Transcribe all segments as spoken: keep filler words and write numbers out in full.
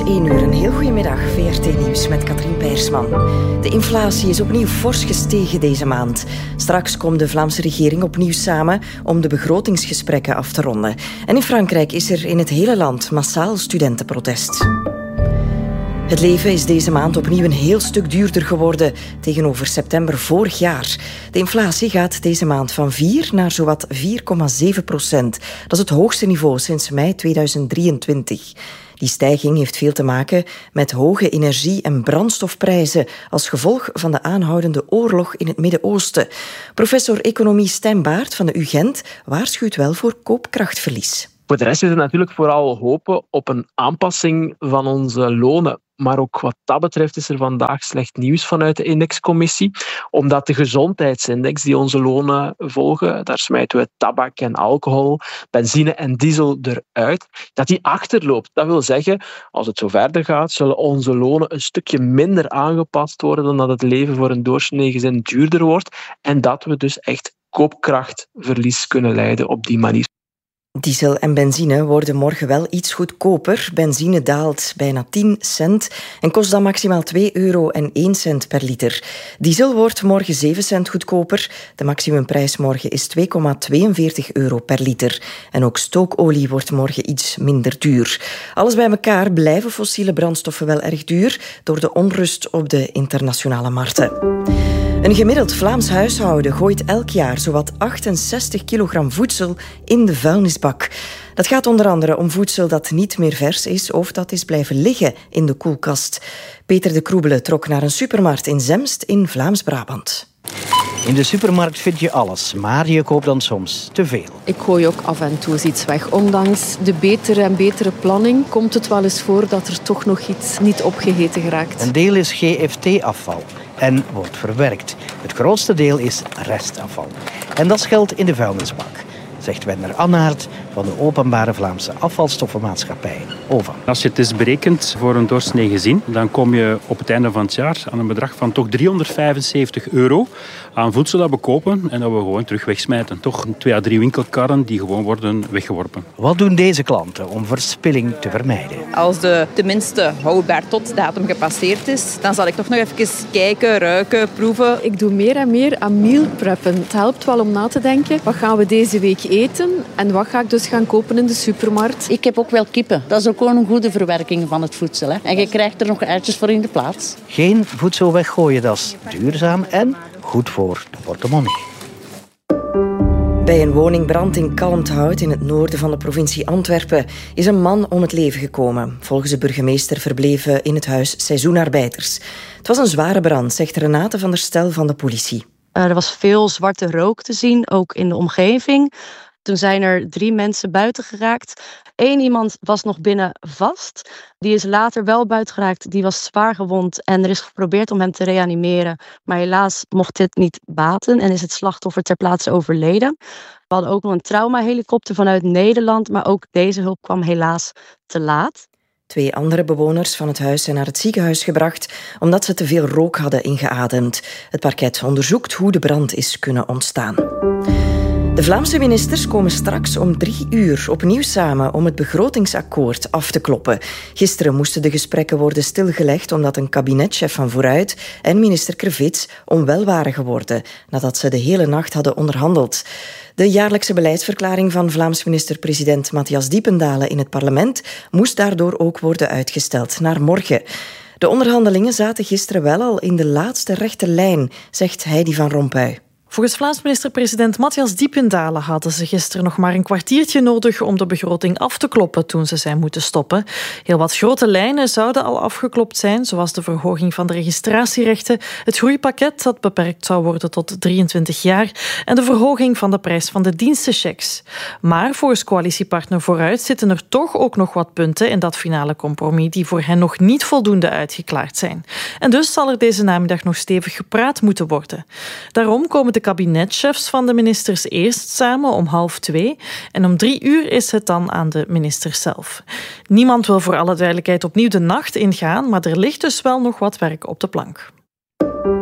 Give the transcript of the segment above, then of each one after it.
één uur. Een heel goedemiddag. V R T-nieuws met Katrien Peirsman. De inflatie is opnieuw fors gestegen deze maand. Straks komt de Vlaamse regering opnieuw samen om de begrotingsgesprekken af te ronden. En in Frankrijk is er in het hele land massaal studentenprotest. Het leven is deze maand opnieuw een heel stuk duurder geworden tegenover september vorig jaar. De inflatie gaat deze maand van vier naar zowat vier komma zeven procent. Dat is het hoogste niveau sinds mei tweeduizend drieëntwintig. Die stijging heeft veel te maken met hoge energie- en brandstofprijzen als gevolg van de aanhoudende oorlog in het Midden-Oosten. Professor economie Stijn Baert van de U Gent waarschuwt wel voor koopkrachtverlies. Voor de rest is het natuurlijk vooral hopen op een aanpassing van onze lonen. Maar ook wat dat betreft is er vandaag slecht nieuws vanuit de indexcommissie. Omdat de gezondheidsindex die onze lonen volgen, daar smijten we tabak en alcohol, benzine en diesel eruit, dat die achterloopt. Dat wil zeggen, als het zo verder gaat, zullen onze lonen een stukje minder aangepast worden dan dat het leven voor een doorsnee gezin duurder wordt. En dat we dus echt koopkrachtverlies kunnen lijden op die manier. Diesel en benzine worden morgen wel iets goedkoper. Benzine daalt bijna tien cent en kost dan maximaal twee euro en één cent per liter. Diesel wordt morgen zeven cent goedkoper. De maximumprijs morgen is twee komma tweeënveertig euro per liter. En ook stookolie wordt morgen iets minder duur. Alles bij elkaar blijven fossiele brandstoffen wel erg duur door de onrust op de internationale markten. Een gemiddeld Vlaams huishouden gooit elk jaar zowat achtenzestig kilogram voedsel in de vuilnisbak. Dat gaat onder andere om voedsel dat niet meer vers is of dat is blijven liggen in de koelkast. Peter de Kroebele trok naar een supermarkt in Zemst in Vlaams-Brabant. In de supermarkt vind je alles, maar je koopt dan soms te veel. Ik gooi ook af en toe iets weg. Ondanks de betere en betere planning komt het wel eens voor dat er toch nog iets niet opgegeten geraakt. Een deel is G F T-afval en wordt verwerkt. Het grootste deel is restafval. En dat schuilt in de vuilnisbak, zegt Werner Annaert van de Openbare Vlaamse Afvalstoffenmaatschappij, O V A. Als je het eens berekent voor een doorsnee gezin, dan kom je op het einde van het jaar aan een bedrag van toch driehonderdvijfenzeventig euro aan voedsel dat we kopen en dat we gewoon terug wegsmijten. Toch twee à drie winkelkarren die gewoon worden weggeworpen. Wat doen deze klanten om verspilling te vermijden? Als de tenminste houdbaar tot datum gepasseerd is, dan zal ik toch nog even kijken, ruiken, proeven. Ik doe meer en meer aan meal preppen. Het helpt wel om na te denken, wat gaan we deze week eten en wat ga ik dus gaan kopen in de supermarkt. Ik heb ook wel kippen. Dat is ook gewoon een goede verwerking van het voedsel. Hè. En je krijgt er nog eitjes voor in de plaats. Geen voedsel weggooien, dat is duurzaam en goed voor de portemonnee. Bij een woningbrand in Kalmthout in het noorden van de provincie Antwerpen is een man om het leven gekomen. Volgens de burgemeester verbleven in het huis seizoenarbeiders. Het was een zware brand, zegt Renate van der Stel van de politie. Er was veel zwarte rook te zien, ook in de omgeving. Toen zijn er drie mensen buiten geraakt. Eén iemand was nog binnen vast. Die is later wel buiten geraakt. Die was zwaar gewond en er is geprobeerd om hem te reanimeren. Maar helaas mocht dit niet baten en is het slachtoffer ter plaatse overleden. We hadden ook nog een traumahelikopter vanuit Nederland, maar ook deze hulp kwam helaas te laat. Twee andere bewoners van het huis zijn naar het ziekenhuis gebracht omdat ze te veel rook hadden ingeademd. Het parket onderzoekt hoe de brand is kunnen ontstaan. De Vlaamse ministers komen straks om drie uur opnieuw samen om het begrotingsakkoord af te kloppen. Gisteren moesten de gesprekken worden stilgelegd omdat een kabinetchef van Vooruit en minister Krevits onwel waren geworden nadat ze de hele nacht hadden onderhandeld. De jaarlijkse beleidsverklaring van Vlaams minister-president Matthias Diependalen in het parlement moest daardoor ook worden uitgesteld naar morgen. De onderhandelingen zaten gisteren wel al in de laatste rechte lijn, zegt Heidi van Rompuy. Volgens Vlaams minister-president Matthias Diependalen hadden ze gisteren nog maar een kwartiertje nodig om de begroting af te kloppen toen ze zijn moeten stoppen. Heel wat grote lijnen zouden al afgeklopt zijn, zoals de verhoging van de registratierechten, het groeipakket dat beperkt zou worden tot drieëntwintig jaar en de verhoging van de prijs van de dienstenchecks. Maar volgens coalitiepartner Vooruit zitten er toch ook nog wat punten in dat finale compromis die voor hen nog niet voldoende uitgeklaard zijn. En dus zal er deze namiddag nog stevig gepraat moeten worden. Daarom komen de de kabinetchefs van de ministers eerst samen om half twee en om drie uur is het dan aan de ministers zelf. Niemand wil voor alle duidelijkheid opnieuw de nacht ingaan, maar er ligt dus wel nog wat werk op de plank. In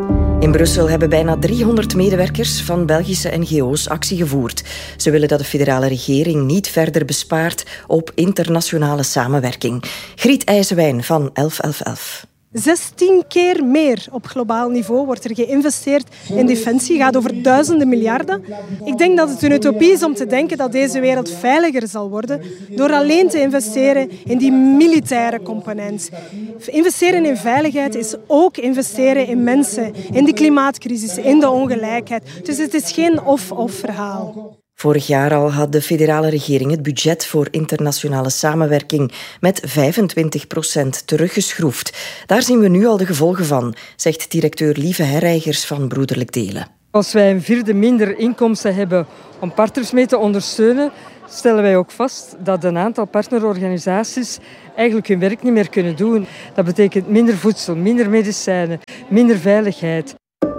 In Brussel hebben bijna driehonderd medewerkers van Belgische N G O's actie gevoerd. Ze willen dat de federale regering niet verder bespaart op internationale samenwerking. Griet IJzewijn van elf elf elf. zestien keer meer op globaal niveau wordt er geïnvesteerd in defensie. Het gaat over duizenden miljarden. Ik denk dat het een utopie is om te denken dat deze wereld veiliger zal worden door alleen te investeren in die militaire component. Investeren in veiligheid is ook investeren in mensen, in de klimaatcrisis, in de ongelijkheid. Dus het is geen of-of verhaal. Vorig jaar al had de federale regering het budget voor internationale samenwerking met vijfentwintig procent teruggeschroefd. Daar zien we nu al de gevolgen van, zegt directeur Lieve Herreigers van Broederlijk Delen. Als wij een vierde minder inkomsten hebben om partners mee te ondersteunen, stellen wij ook vast dat een aantal partnerorganisaties eigenlijk hun werk niet meer kunnen doen. Dat betekent minder voedsel, minder medicijnen, minder veiligheid.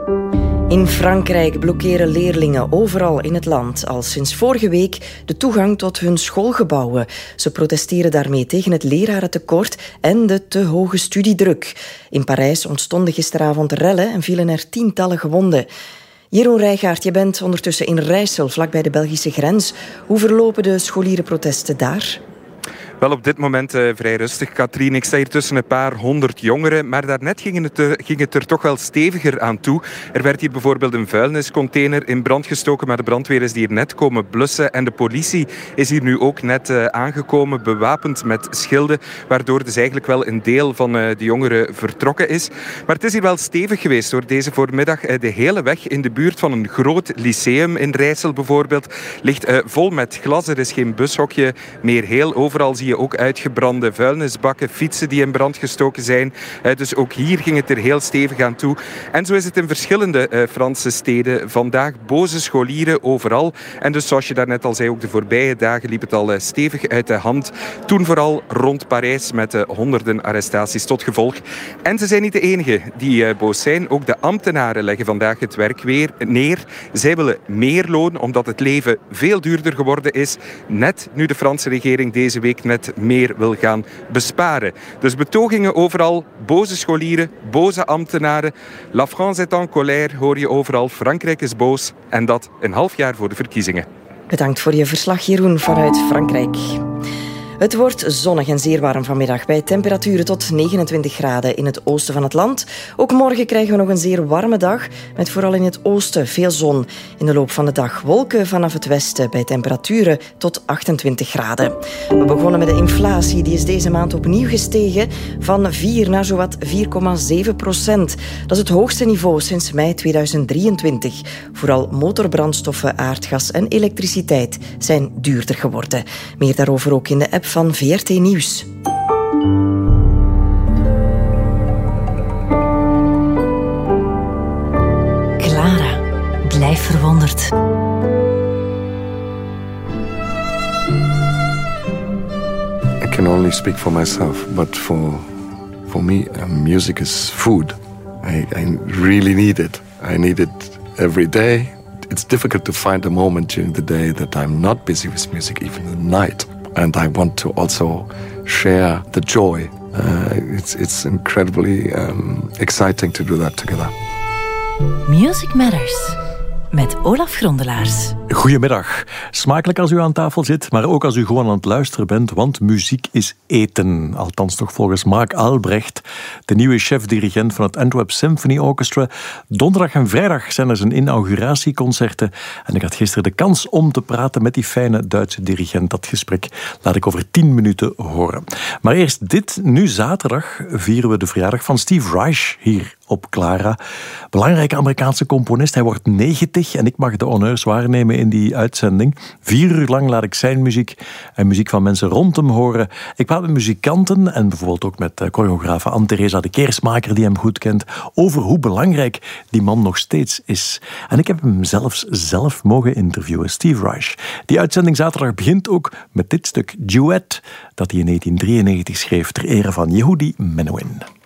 In Frankrijk blokkeren leerlingen overal in het land al sinds vorige week de toegang tot hun schoolgebouwen. Ze protesteren daarmee tegen het lerarentekort en de te hoge studiedruk. In Parijs ontstonden gisteravond rellen en vielen er tientallen gewonden. Jeroen Rijgaard, je bent ondertussen in Rijssel, vlakbij de Belgische grens. Hoe verlopen de scholierenprotesten daar? Wel, op dit moment uh, vrij rustig, Katrien. Ik sta hier tussen een paar honderd jongeren, maar daarnet ging het, uh, ging het er toch wel steviger aan toe. Er werd hier bijvoorbeeld een vuilniscontainer in brand gestoken, maar de brandweer is hier net komen blussen en de politie is hier nu ook net uh, aangekomen, bewapend met schilden, waardoor dus eigenlijk wel een deel van uh, de jongeren vertrokken is. Maar het is hier wel stevig geweest hoor, deze voormiddag. Uh, de hele weg in de buurt van een groot lyceum in Rijssel bijvoorbeeld ligt uh, vol met glas. Er is geen bushokje meer heel. Overal zie je ook uitgebrande vuilnisbakken, fietsen die in brand gestoken zijn. Uh, dus ook hier ging het er heel stevig aan toe. En zo is het in verschillende uh, Franse steden vandaag. Boze scholieren overal. En dus zoals je daarnet al zei, ook de voorbije dagen liep het al uh, stevig uit de hand. Toen vooral rond Parijs met uh, honderden arrestaties tot gevolg. En ze zijn niet de enigen die uh, boos zijn. Ook de ambtenaren leggen vandaag het werk weer neer. Zij willen meer loon, omdat het leven veel duurder geworden is. Net nu de Franse regering deze week net meer wil gaan besparen. Dus betogingen overal, boze scholieren, boze ambtenaren. La France est en colère, hoor je overal. Frankrijk is boos en dat een half jaar voor de verkiezingen. Bedankt voor je verslag, Jeroen, vanuit Frankrijk. Het wordt zonnig en zeer warm vanmiddag bij temperaturen tot negenentwintig graden in het oosten van het land. Ook morgen krijgen we nog een zeer warme dag met vooral in het oosten veel zon. In de loop van de dag wolken vanaf het westen bij temperaturen tot achtentwintig graden. We begonnen met de inflatie. Die is deze maand opnieuw gestegen van vier naar zowat vier komma zeven procent. Dat is het hoogste niveau sinds mei tweeduizend drieëntwintig. Vooral motorbrandstoffen, aardgas en elektriciteit zijn duurder geworden. Meer daarover ook in de app van V R T Nieuws. Clara, blijf verwonderd. I can only speak for myself, but for for me, uh, music is food. I, I really need it. I need it every day. It's difficult to find a moment during the day that I'm not busy with music, even at night. And I want to also share the joy. Uh, it's it's incredibly um, exciting to do that together. Music Matters met Olaf Grondelaars. Goedemiddag. Smakelijk als u aan tafel zit, maar ook als u gewoon aan het luisteren bent, want muziek is eten. Althans toch volgens Mark Albrecht, de nieuwe chef-dirigent van het Antwerp Symphony Orchestra. Donderdag en vrijdag zijn er zijn inauguratieconcerten. En ik had gisteren de kans om te praten met die fijne Duitse dirigent. Dat gesprek laat ik over tien minuten horen. Maar eerst dit. Nu zaterdag vieren we de verjaardag van Steve Reich hier op Clara. Belangrijke Amerikaanse componist. Hij wordt negentig en ik mag de honneurs waarnemen in die uitzending. Vier uur lang laat ik zijn muziek en muziek van mensen rond hem horen. Ik praat met muzikanten en bijvoorbeeld ook met choreografe Anne-Theresa de Keersmaker, die hem goed kent, over hoe belangrijk die man nog steeds is. En ik heb hem zelfs zelf mogen interviewen, Steve Reich. Die uitzending zaterdag begint ook met dit stuk Duet, dat hij in negentien drieënnegentig schreef ter ere van Yehudi Menuhin.